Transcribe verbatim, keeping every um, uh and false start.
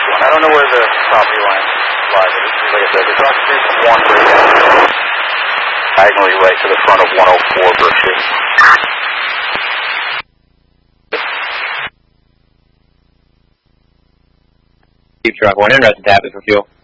I don't know where the property line lies. Like I said, it's off Street from one breakdown. Diagonally right to the front of one oh four Berkshire. Keep truck one in, rest and tap it for fuel.